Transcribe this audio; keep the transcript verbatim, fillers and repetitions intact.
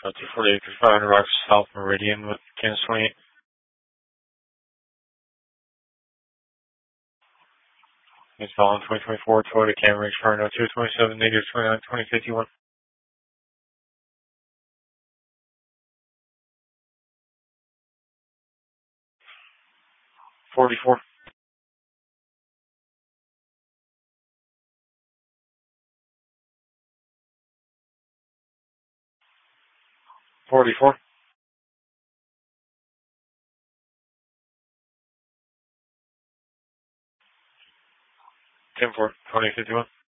two forty-eight through five hundred Rock South Meridian with Kansas twenty-eight. It's following twenty twenty-four Toyota Camry Inferno two twenty-seven negative twenty-nine twenty fifty-one. forty-four. forty-four. ten four twenty fifty-one.